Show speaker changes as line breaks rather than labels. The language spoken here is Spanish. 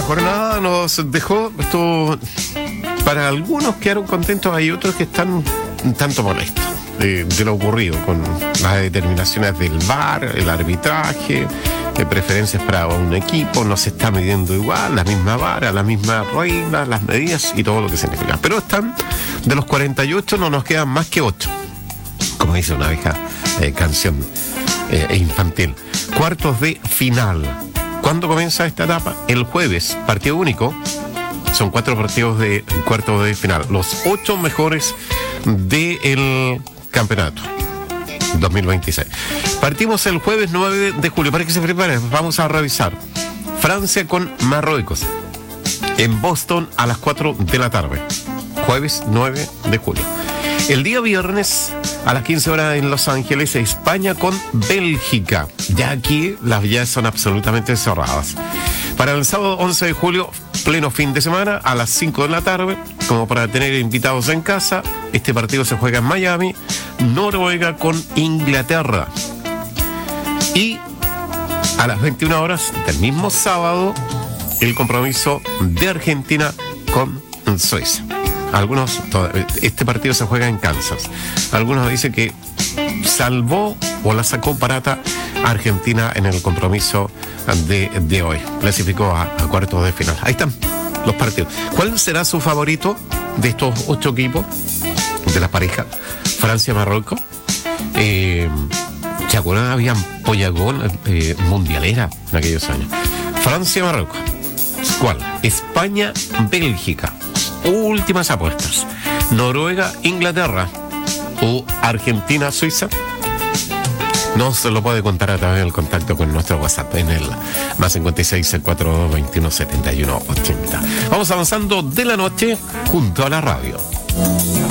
jornada nos dejó esto. Para algunos quedaron contentos, hay otros que están un tanto molestos de lo ocurrido con las determinaciones del VAR, el arbitraje, preferencias para un equipo, no se está midiendo igual, la misma vara, las mismas reglas, las medidas y todo lo que significa. Pero están, de los 48 no nos quedan más que 8, como dice una vieja canción infantil. Cuartos de final. ¿Cuándo comienza esta etapa? El jueves, partido único. Son 4 partidos de cuartos de final. Los 8 mejores del campeonato 2026. Partimos el jueves 9 de julio. Para que se preparen, vamos a revisar. Francia con Marruecos. En Boston a las 4 de la tarde. Jueves 9 de julio. El día viernes a las 15 horas en Los Ángeles, España con Bélgica. Ya aquí las vías son absolutamente cerradas. Para el sábado 11 de julio, pleno fin de semana, a las 5 de la tarde, como para tener invitados en casa, este partido se juega en Miami, Noruega con Inglaterra. Y a las 21 horas del mismo sábado, el compromiso de Argentina con Suiza. Algunos, este partido se juega en Kansas. Algunos dicen que salvó o la sacó barata Argentina en el compromiso de hoy. Clasificó a cuartos de final. Ahí están los partidos. ¿Cuál será su favorito de estos 8 equipos de la pareja Francia-Marruecos? ¿Se acuerdan? Habían pollagón mundialera en aquellos años. Francia-Marruecos. ¿Cuál? España-Bélgica. Últimas apuestas. Noruega-Inglaterra o Argentina-Suiza. No se lo puede contar a través del contacto con nuestro WhatsApp en el más 56 422 21 71 80. Vamos avanzando de la noche junto a la radio.